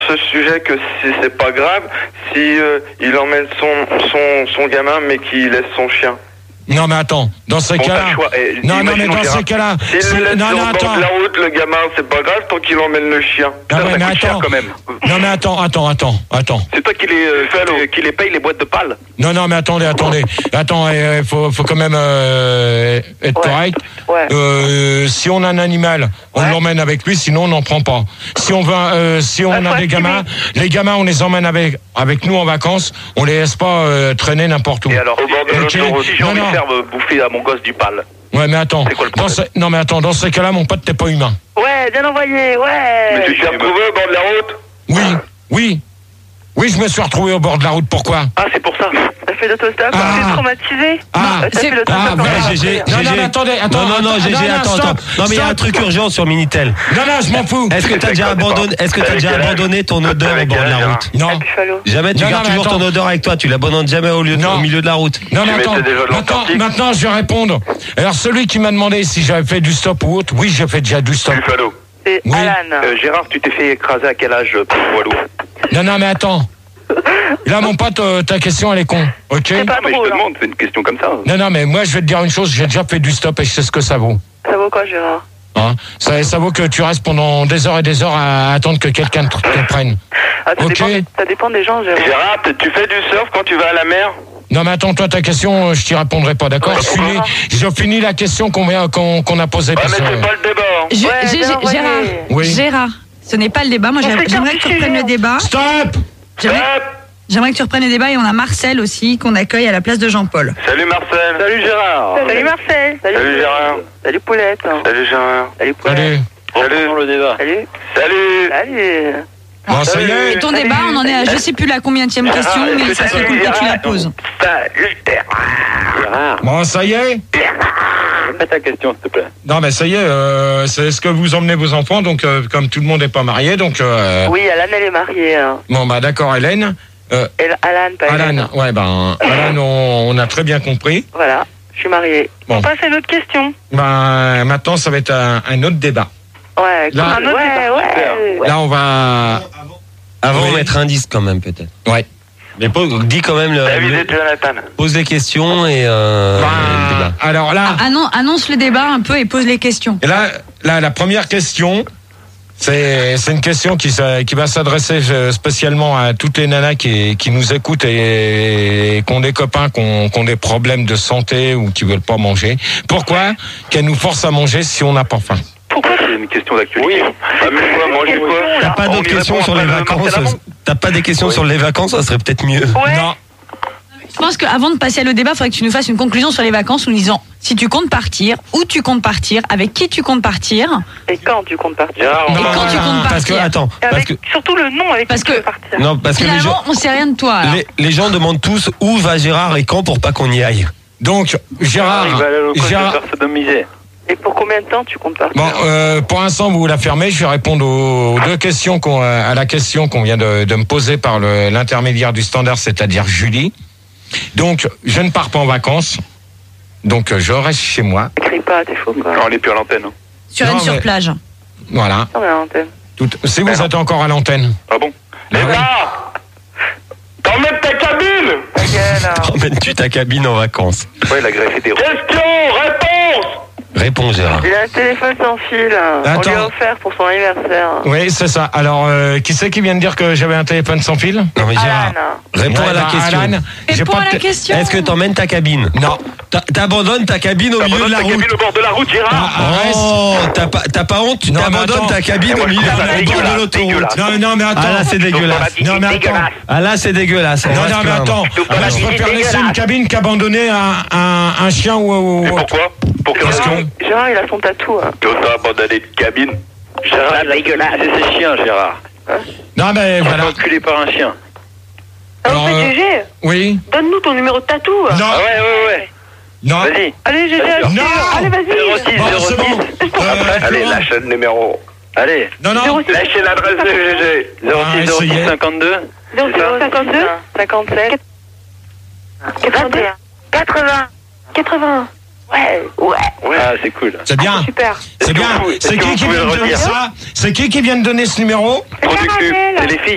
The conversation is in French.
ce sujet que c'est pas grave si il emmène son gamin mais qu'il laisse son chien. Non mais attends, dans ces cas-là. Non mais dans ces cas-là. Non attends. La route, le gamin, c'est pas grave tant qu'il emmène le chien. Non mais attends. Quand même. Non mais attends. C'est toi qui les paye les boîtes de pales. Non mais attendez. Attends, faut quand même être correct. Ouais. Si on a un animal, on l'emmène avec lui, sinon on n'en prend pas. Si on a des gamins, les gamins on les emmène avec nous en vacances, on les laisse pas traîner n'importe où. Et alors, au bord de l'autoroute, si j'ai envie de faire bouffer à mon gosse du pal. Ouais, mais attends. C'est quoi le problème? Dans ces cas-là, mon pote, t'es pas humain. Ouais, bien envoyé, ouais. Mais tu t'es retrouvé au bord de la route? Oui, je me suis retrouvé au bord de la route. Pourquoi? Ah, c'est pour ça. T'as fait l'autostop? T'es traumatisé? T'as fait l'autostop? GG. Non, attendez. Non, GG, attends. Non, mais il y a un truc urgent sur Minitel. Non, je m'en fous. Est-ce que t'as déjà abandonné ton odeur au bord de la route? Non. Jamais, tu gardes toujours ton odeur avec toi, tu l'abandonnes jamais au milieu de la route. Non, mais attends. Maintenant, je vais répondre. Alors, celui qui m'a demandé si j'avais fait du stop ou autre, oui, j'ai fait déjà du stop. Buffalo. C'est Alan. Gérard, tu t'es fait écraser à quel âge, Walou? Non, mais attends. Là, mon pote, ta question, elle est con. Ok? C'est pas mais je drôle. te demande, c'est une question comme ça. Non, mais moi, je vais te dire une chose. J'ai déjà fait du stop et je sais ce que ça vaut. Ça vaut quoi, Gérard? Hein? Ça vaut que tu restes pendant des heures et des heures à attendre que quelqu'un te prenne. Ça dépend des gens, Gérard. Gérard, tu fais du surf quand tu vas à la mer? Non mais attends, toi ta question, je t'y répondrai pas, d'accord? Je finis la question qu'on a posée. Ouais, mais c'est pas le débat. Gérard, Oui. Gérard, ce n'est pas le débat. Moi, j'aimerais que tu reprennes le débat. Stop! J'aimerais que tu reprennes le débat et on a Marcel aussi qu'on accueille à la place de Jean-Paul. Salut Marcel. Salut Gérard. Salut Marcel. Salut Gérard. Salut Poulette. Salut Gérard. Salut Poulette. Salut. le débat. Salut. Bon, ça y est. Et ton débat, on en est à je sais plus la combienième question, mais ça serait cool que tu la poses. Salut Gérard. Bon, ça y est. Fais ta question, s'il te plaît. Non mais ça y est, c'est ce que vous emmenez vos enfants, donc comme tout le monde n'est pas marié, donc... Oui, Alan, elle est mariée. Hein. Bon bah d'accord, Hélène. Alan, pas Hélène. Ouais, Alan, on a très bien compris. Voilà, je suis mariée. Bon. On passe à une autre question. Maintenant, ça va être un autre débat. Ouais, là, ouais. Là, on va... Avant, on va mettre un disque quand même, peut-être. Ouais. Mais dis quand même pose les questions et le débat. Alors là... Annonce le débat un peu et pose les questions. Et là, la première question... C'est une question qui va s'adresser spécialement à toutes les nanas qui nous écoutent et qui ont des copains qui ont des problèmes de santé ou qui veulent pas manger. Pourquoi qu'elles nous forcent à manger si on n'a pas faim? Pourquoi c'est une question d'actualité? Oui. Manger quoi? T'as pas d'autres questions sur les vacances? T'as pas des questions sur les vacances? Ça serait peut-être mieux. Ouais. Non. Je pense qu'avant de passer à le débat, il faudrait que tu nous fasses une conclusion sur les vacances en nous disant si tu comptes partir, où tu comptes partir, avec qui tu comptes partir. Et quand tu comptes partir. Et quand tu comptes Parce que, partir. Surtout le nom avec qui tu veux partir. Non, parce que finalement, on sait rien de toi. Les gens demandent tous où va Gérard et quand pour pas qu'on y aille. Donc, Gérard... Il va aller au Gérard... de faire sodomiser. Et pour combien de temps tu comptes partir? Bon, pour l'instant, vous la fermez. Je vais répondre aux deux questions à la question qu'on vient de me poser par l'intermédiaire du standard, c'est-à-dire Julie. Donc, je ne pars pas en vacances. Donc, je reste chez moi. Crie pas, t'es faux quoi. On n'est plus à l'antenne. Sur plage. Voilà. On est à l'antenne. Si vous êtes encore à l'antenne. Ah bon? T'emmènes ta cabine! Emmènes-tu ta cabine en vacances? Ouais, la greffe était... Question! Réponse! Réponds, Gérard. Il a un téléphone sans fil. On lui a offert pour son anniversaire. Oui, c'est ça. Alors, qui c'est qui vient de dire que j'avais un téléphone sans fil? Non, mais Gérard, réponds à la question. Réponds à la question. Est-ce que t'emmènes ta cabine? Non. T'abandonnes ta cabine au milieu de la route. Cabine au bord de la route, Gérard. Oh, t'as pas honte? Tu t'abandonnes ta cabine au milieu de l'autoroute. Non, mais attends. Ah là, c'est dégueulasse. Non, mais attends. Ah là, c'est dégueulasse. Non, mais attends. Là, je préfère laisser une cabine qu'abandonner un chien ou... Et pourquoi? Gérard, il a son tatou. Tu as abandonné une cabine? Gérard, c'est dégueulasse. C'est ses chiens, Gérard. Non, mais voilà. Enculé par un chien. Alors, GG, oui. donne-nous ton numéro de tatou. Non. Ah ouais. Non. Vas-y. Allez, GG, Non. allez, vas-y. 06. C'est bon. Allez, lâche le numéro. Allez. Non. Lâchez l'adresse de GG. 06 52. 52 57 80. Ouais. Ah, c'est cool. C'est bien. Super. C'est bien. C'est qui vient de donner ça? C'est qui vient de donner ce numéro? C'est les filles.